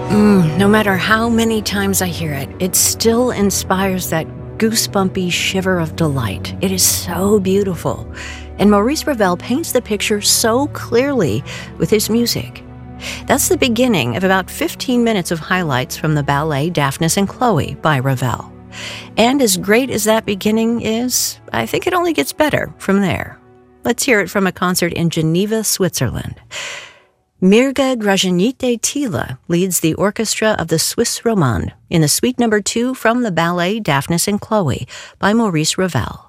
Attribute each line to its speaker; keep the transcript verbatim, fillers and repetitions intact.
Speaker 1: Mm, no matter how many times I hear it, it still inspires that goosebumpy shiver of delight. It is so beautiful. And Maurice Ravel paints the picture so clearly with his music. That's the beginning of about fifteen minutes of highlights from the ballet Daphnis and Chloe by Ravel. And as great as that beginning is, I think it only gets better from there. Let's hear it from a concert in Geneva, Switzerland. Mirga Gražinytė-Tyla leads the orchestra of the Swiss Romande in the suite number two from the ballet Daphnis and Chloe by Maurice Ravel.